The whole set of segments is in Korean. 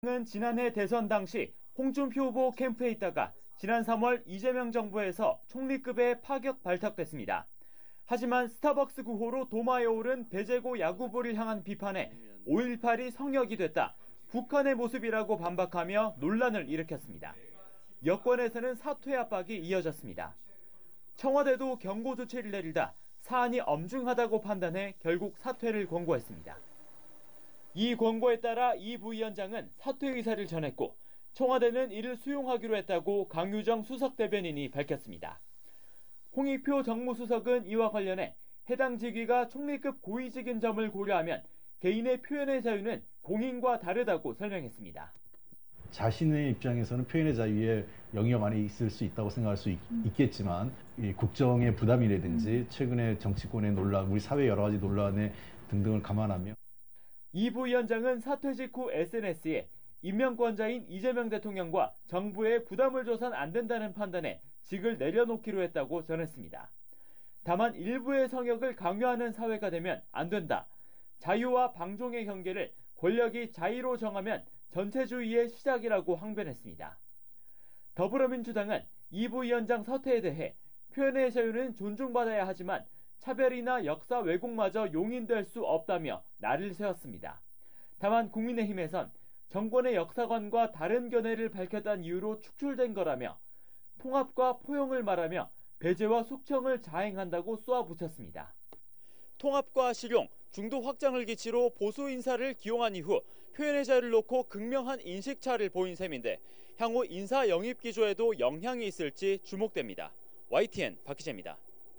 은 지난해 대선 당시 홍준표 후보 캠프에 있다가 지난 3월 이재명 정부에서 총리급에 파격 발탁됐습니다. 하지만 스타벅스 구호로 도마에 오른 배제고 야구부를 향한 비판에 5.18이 성역이 됐다, 북한의 모습이라고 반박하며 논란을 일으켰습니다. 여권에서는 사퇴 압박이 이어졌습니다. 청와대도 경고 조치를 내리다 사안이 엄중하다고 판단해 결국 사퇴를 권고했습니다. 이 권고에 따라 이 부위원장은 사퇴 의사를 전했고 청와대는 이를 수용하기로 했다고 강유정 수석대변인이 밝혔습니다. 홍익표 정무수석은 이와 관련해 해당 직위가 총리급 고위직인 점을 고려하면 개인의 표현의 자유는 공인과 다르다고 설명했습니다. 자신의 입장에서는 표현의 자유에 영역 안에 있을 수 있다고 생각할 수 있겠지만 이 국정의 부담이라든지 최근의 정치권의 논란, 우리 사회 여러 가지 논란에 등등을 감안하며 이 부위원장은 사퇴 직후 SNS에 임명권자인 이재명 대통령과 정부에 부담을 줘선 안 된다는 판단에 직을 내려놓기로 했다고 전했습니다. 다만 일부의 성역을 강요하는 사회가 되면 안 된다. 자유와 방종의 경계를 권력이 자의로 정하면 전체주의의 시작이라고 항변했습니다. 더불어민주당은 이 부위원장 사퇴에 대해 표현의 자유는 존중받아야 하지만 차별이나 역사 왜곡마저 용인될 수 없다며 날을 세웠습니다. 다만 국민의힘에선 정권의 역사관과 다른 견해를 밝혔다는 이유로 축출된 거라며 통합과 포용을 말하며 배제와 숙청을 자행한다고 쏘아붙였습니다. 통합과 실용, 중도 확장을 기치로 보수 인사를 기용한 이후 표현의 자유를 놓고 극명한 인식차를 보인 셈인데 향후 인사 영입 기조에도 영향이 있을지 주목됩니다. YTN 박희재입니다.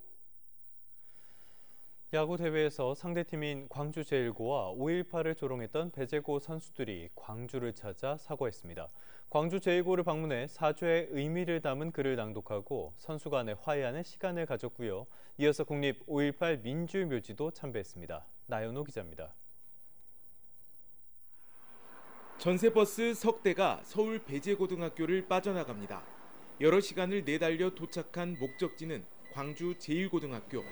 야구 대회에서 상대팀인 광주 제1고와 5.18을 조롱했던 배제고 선수들이 광주를 찾아 사과했습니다. 광주 제1고를 방문해 사죄의 의미를 담은 글을 낭독하고 선수 간의 화해하는 시간을 가졌고요. 이어서 국립 5.18 민주묘지도 참배했습니다. 나연호 기자입니다. 전세버스 석 대가 서울 배제고등학교를 빠져나갑니다. 여러 시간을 내달려 도착한 목적지는 광주 제1고등학교.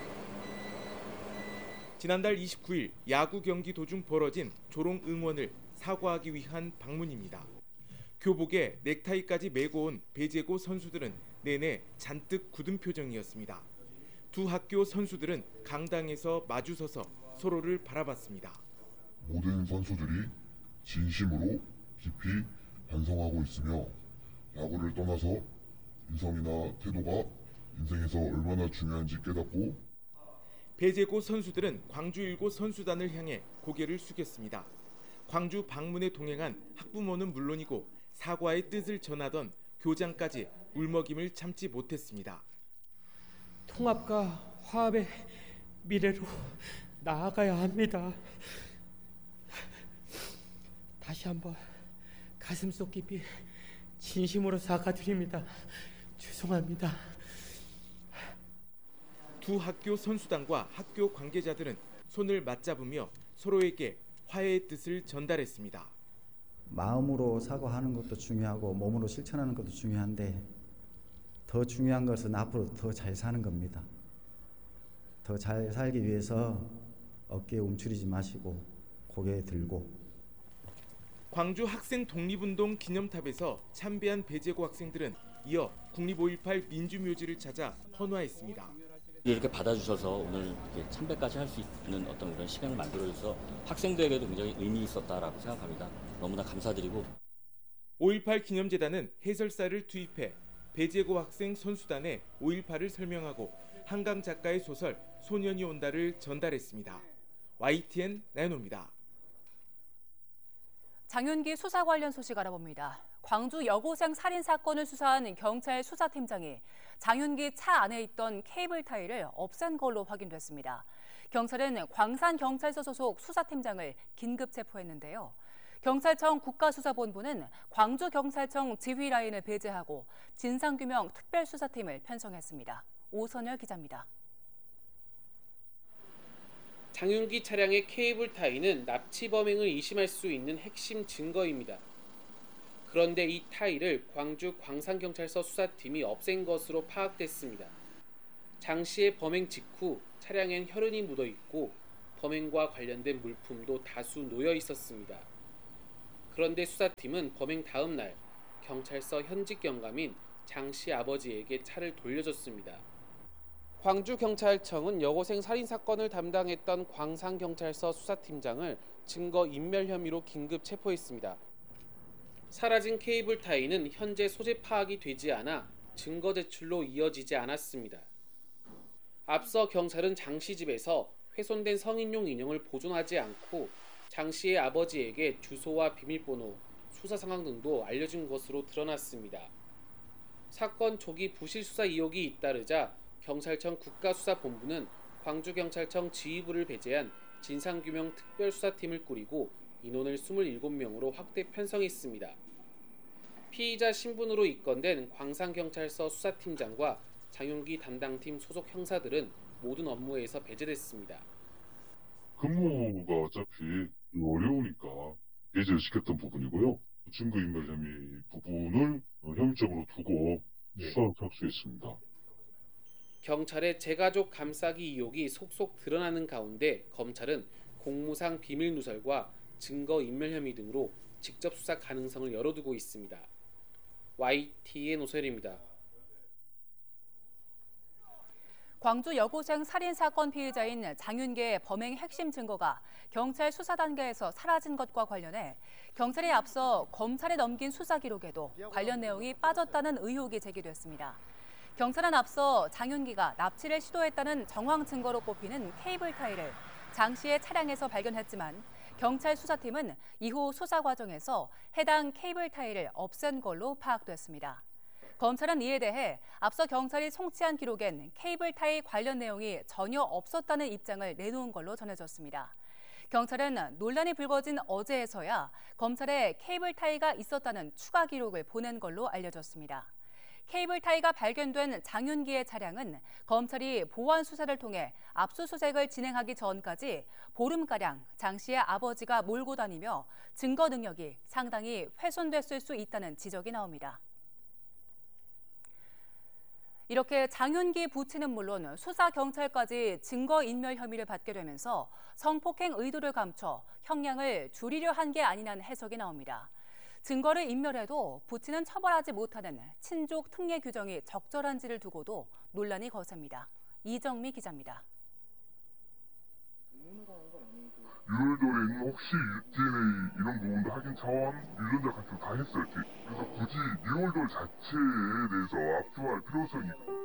지난달 29일 야구 경기 도중 벌어진 조롱 응원을 사과하기 위한 방문입니다. 교복에 넥타이까지 메고 온 배제고 선수들은 내내 잔뜩 굳은 표정이었습니다. 두 학교 선수들은 강당에서 마주서서 서로를 바라봤습니다. 모든 선수들이 진심으로 깊이 반성하고 있으며 야구를 떠나서 인성이나 태도가 인생에서 얼마나 중요한지 깨닫고 배제고 선수들은 광주 1고 선수단을 향해 고개를 숙였습니다. 광주 방문에 동행한 학부모는 물론이고 사과의 뜻을 전하던 교장까지 울먹임을 참지 못했습니다. 통합과 화합의 미래로 나아가야 합니다. 다시 한번 가슴속 깊이 진심으로 사과드립니다. 죄송합니다. 두 학교 선수단과 학교 관계자들은 손을 맞잡으며 서로에게 화해의 뜻을 전달했습니다. 마음으로 사과하는 것도 중요하고 몸으로 실천하는 것도 중요한데 더 중요한 것은 앞으로 더 잘 사는 겁니다. 더 잘 살기 위해서 어깨에 움츠리지 마시고 고개 들고. 광주 학생 독립운동 기념탑에서 참배한 배제고 학생들은 이어 국립 5.18 민주묘지를 찾아 헌화했습니다. 이렇게 받아주셔서 오늘 이렇게 참배까지 할 수 있는 어떤 그런 시간을 만들어줘서 학생들에게도 굉장히 의미 있었다라고 생각합니다. 너무나 감사드리고 5.18 기념재단은 해설사를 투입해 배제고 학생 선수단의 5.18을 설명하고 한강 작가의 소설 소년이 온다를 전달했습니다. YTN 나연호입니다. 장윤기 수사 관련 소식 알아봅니다. 광주 여고생 살인 사건을 수사한 경찰 수사팀장이 장윤기 차 안에 있던 케이블 타이를 없앤 걸로 확인됐습니다. 경찰은 광산경찰서 소속 수사팀장을 긴급 체포했는데요. 경찰청 국가수사본부는 광주경찰청 지휘라인을 배제하고 진상규명 특별수사팀을 편성했습니다. 오선열 기자입니다. 장윤기 차량의 케이블 타이는 납치 범행을 의심할 수 있는 핵심 증거입니다. 그런데 이 타이를 광주 광산경찰서 수사팀이 없앤 것으로 파악됐습니다. 장 씨의 범행 직후 차량엔 혈흔이 묻어 있고 범행과 관련된 물품도 다수 놓여 있었습니다. 그런데 수사팀은 범행 다음 날 경찰서 현직 영감인 장 씨 아버지에게 차를 돌려줬습니다. 광주경찰청은 여고생 살인 사건을 담당했던 광산경찰서 수사팀장을 증거 인멸 혐의로 긴급 체포했습니다. 사라진 케이블 타이는 현재 소재 파악이 되지 않아 증거 제출로 이어지지 않았습니다. 앞서 경찰은 장 씨 집에서 훼손된 성인용 인형을 보존하지 않고 장 씨의 아버지에게 주소와 비밀번호, 수사 상황 등도 알려준 것으로 드러났습니다. 사건 초기 부실 수사 의혹이 잇따르자 경찰청 국가수사본부는 광주경찰청 지휘부를 배제한 진상규명 특별수사팀을 꾸리고 인원을 27명으로 확대 편성했습니다. 피의자 신분으로 입건된 광산경찰서 수사팀장과 장윤기 담당팀 소속 형사들은 모든 업무에서 배제됐습니다. 근무가 어차피 어려우니까 배제를 시켰던 부분이고요. 증거인멸 혐의 부분을 혐의점으로 두고 수사를 착수했습니다. 경찰의 제가족 감싸기 의혹이 속속 드러나는 가운데 검찰은 공무상 비밀 누설과 증거 인멸 혐의 등으로 직접 수사 가능성을 열어두고 있습니다. YTN 오세일입니다. 광주 여고생 살인 사건 피의자인 장윤계의 범행 핵심 증거가 경찰 수사 단계에서 사라진 것과 관련해 경찰이 앞서 검찰에 넘긴 수사 기록에도 관련 내용이 빠졌다는 의혹이 제기됐습니다. 경찰은 앞서 장윤기가 납치를 시도했다는 정황 증거로 꼽히는 케이블 타이를 장 씨의 차량에서 발견했지만 경찰 수사팀은 이후 수사 과정에서 해당 케이블 타이를 없앤 걸로 파악됐습니다. 검찰은 이에 대해 앞서 경찰이 송치한 기록엔 케이블 타이 관련 내용이 전혀 없었다는 입장을 내놓은 걸로 전해졌습니다. 경찰은 논란이 불거진 어제에서야 검찰에 케이블 타이가 있었다는 추가 기록을 보낸 걸로 알려졌습니다. 케이블 타이가 발견된 장윤기의 차량은 검찰이 보안 수사를 통해 압수수색을 진행하기 전까지 보름가량 장 씨의 아버지가 몰고 다니며 증거 능력이 상당히 훼손됐을 수 있다는 지적이 나옵니다. 이렇게 장윤기 부친은 물론 수사경찰까지 증거인멸 혐의를 받게 되면서 성폭행 의도를 감춰 형량을 줄이려 한 게 아니냐는 해석이 나옵니다. 증거를 인멸해도 부친은 처벌하지 못하는 친족 특례 규정이 적절한지를 두고도 논란이 거셉니다. 이정미 기자입니다. 유혈절에 있는 혹시 DNA 이런 부분도 확인 차원 유전자 같은 거 다 했어요. 그래서 굳이 유혈절 자체에 대해서 압수할 필요성이